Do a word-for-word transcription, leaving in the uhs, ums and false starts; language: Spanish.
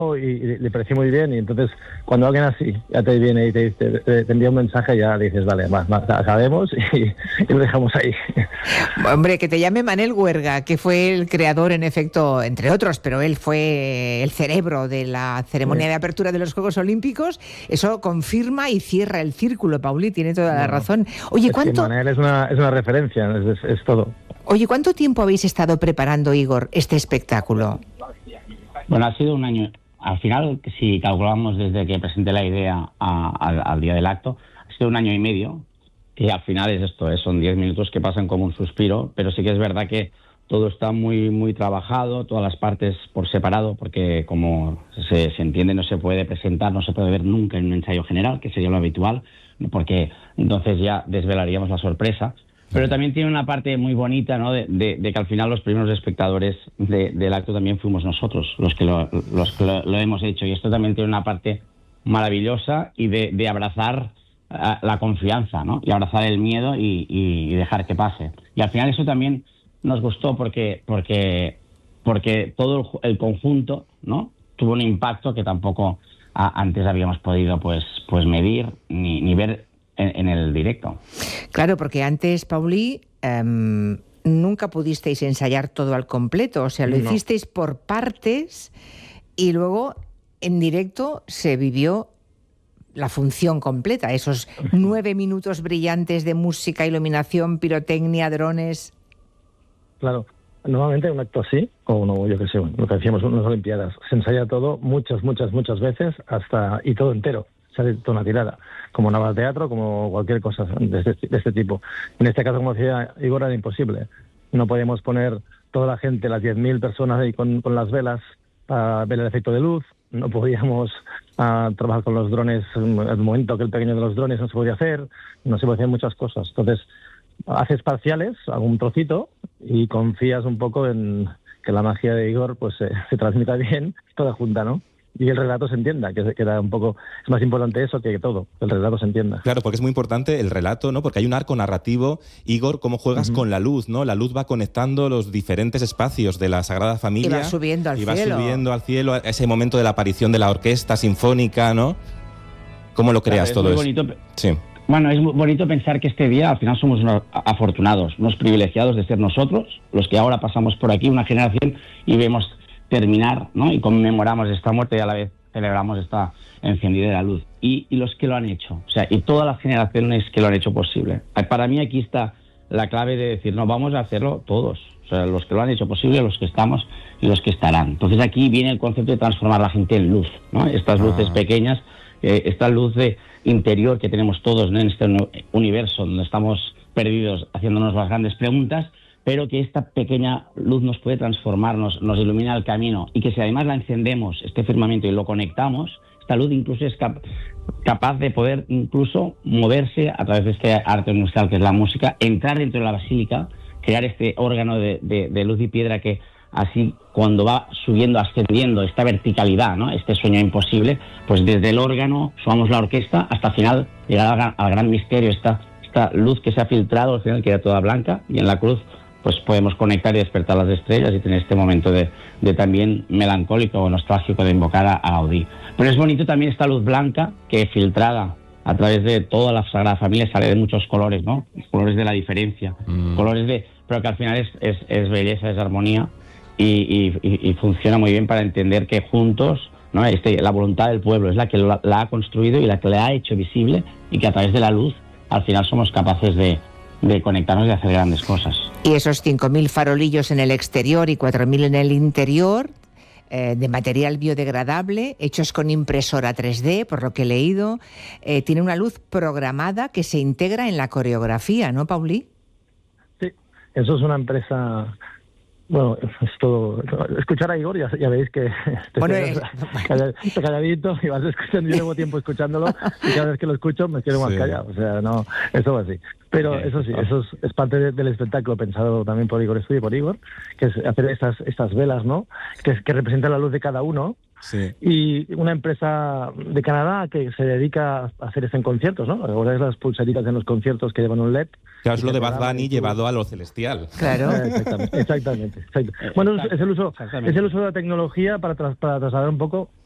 y le pareció muy bien, y entonces cuando alguien así ya te viene y te, te, te, te envía un mensaje, ya dices, vale, más, más acabemos y, y lo dejamos ahí. Hombre, que te llame Manel Huerga, que fue el creador, en efecto, entre otros, pero él fue el cerebro de la ceremonia sí. de apertura de los Juegos Olímpicos, eso confirma y cierra el círculo. Pauli tiene toda la bueno, razón. Oye, es ¿cuánto? Que Manel es una, es una referencia, es, es, es todo. Oye, ¿cuánto tiempo habéis estado preparando, Igor, este espectáculo? Bueno, ha sido un año. Al final, si calculamos desde que presenté la idea a, a, al día del acto, ha sido un año y medio, que al final es esto, ¿eh? Son diez minutos que pasan como un suspiro, pero sí que es verdad que todo está muy muy trabajado, todas las partes por separado, porque como se, se entiende no se puede presentar, no se puede ver nunca en un ensayo general, que sería lo habitual, porque entonces ya desvelaríamos la sorpresa. Pero también tiene una parte muy bonita, ¿no? De, de, de que al final los primeros espectadores de, del acto también fuimos nosotros, los que, lo, los que lo, lo hemos hecho. Y esto también tiene una parte maravillosa y de, de abrazar uh, la confianza, ¿no? Y abrazar el miedo y, y, y dejar que pase. Y al final eso también nos gustó porque, porque, porque todo el, el conjunto, ¿no? Tuvo un impacto que tampoco a, antes habíamos podido pues, pues medir ni, ni ver en el directo. Claro, porque antes, Pauli, eh, nunca pudisteis ensayar todo al completo, o sea, lo no. hicisteis por partes y luego en directo se vivió la función completa, esos nueve minutos brillantes de música, iluminación, pirotecnia, drones. Claro, normalmente un acto así, o no, yo qué sé, lo que decíamos, unas Olimpiadas, se ensaya todo muchas, muchas, muchas veces hasta y todo entero. Sale toda una tirada, como una obra de teatro, como cualquier cosa de este, de este tipo. En este caso, como decía Igor, era imposible. No podíamos poner toda la gente, las diez mil personas ahí con, con las velas para ver el efecto de luz. No podíamos uh, trabajar con los drones, en el momento que el pequeño de los drones no se podía hacer, no se podían hacer muchas cosas. Entonces, haces parciales, algún trocito, y confías un poco en que la magia de Igor pues eh, se transmita bien, toda junta, ¿no? Y el relato se entienda, que era un poco, es más importante eso que todo, que el relato se entienda. Claro, porque es muy importante el relato, ¿no? Porque hay un arco narrativo. Igor, cómo juegas uh-huh. con la luz, ¿no? La luz va conectando los diferentes espacios de la Sagrada Familia. Y va subiendo al y cielo. Y va subiendo al cielo, a ese momento de la aparición de la orquesta sinfónica, ¿no? ¿Cómo lo creas claro, todo eso? Bonito. Sí. Bueno, es muy bonito pensar que este día al final somos unos afortunados, unos privilegiados de ser nosotros, los que ahora pasamos por aquí, una generación, y vemos terminar, ¿no? Y conmemoramos esta muerte y a la vez celebramos esta encendida de la luz. Y, y los que lo han hecho, o sea, y todas las generaciones que lo han hecho posible. Para mí aquí está la clave de decir, no, vamos a hacerlo todos. O sea, los que lo han hecho posible, los que estamos y los que estarán. Entonces aquí viene el concepto de transformar a la gente en luz, ¿no? Estas luces ah. pequeñas, eh, esta luz de interior que tenemos todos, ¿no? En este universo donde estamos perdidos haciéndonos las grandes preguntas, pero que esta pequeña luz nos puede transformar, nos, nos ilumina el camino, y que si además la encendemos, este firmamento, y lo conectamos, esta luz incluso es cap- capaz de poder incluso moverse a través de este arte universal que es la música, entrar dentro de la basílica, crear este órgano de, de, de luz y piedra que así cuando va subiendo, ascendiendo esta verticalidad, ¿no? Este sueño imposible, pues desde el órgano, sumamos la orquesta, hasta el final llegar al, al gran misterio, esta, esta luz que se ha filtrado, al final queda toda blanca, y en la cruz pues podemos conectar y despertar las estrellas y tener este momento de, de también melancólico o nostálgico de invocar a, a Gaudí. Pero es bonito también esta luz blanca que filtrada a través de toda la Sagrada Familia sale de muchos colores, ¿no? Colores de la diferencia, mm. colores de, pero que al final es, es, es belleza, es armonía y, y, y funciona muy bien para entender que juntos, ¿no? Este, la voluntad del pueblo es la que la, la ha construido y la que la ha hecho visible, y que a través de la luz al final somos capaces de, de conectarnos y hacer grandes cosas. Y esos cinco mil farolillos en el exterior y cuatro mil en el interior, eh, de material biodegradable, hechos con impresora tres D, por lo que he leído, eh, tiene una luz programada que se integra en la coreografía, ¿no, Pauli? Sí, eso es una empresa... Bueno, es todo... Escuchar a Igor, ya, ya veis que te bueno, quedas es... calladito y vas escuchando. Yo llevo tiempo escuchándolo y cada vez que lo escucho me quedo más sí. callado. O sea, no, eso va así. Pero okay. eso sí, eso es, es parte de, del espectáculo pensado también por Igor Estudillo y por Igor, que es hacer estas, estas velas, ¿no? Que, que representan la luz de cada uno. Sí. Y una empresa de Canadá que se dedica a hacer esto en conciertos, ¿no? Ahora es las pulseritas en los conciertos que llevan un L E D. Claro, es lo de Bad Bunny llevado a lo celestial. Claro. Exactamente, exactamente. exactamente. Bueno, es el uso, es el uso de la tecnología para, tras, para trasladar un poco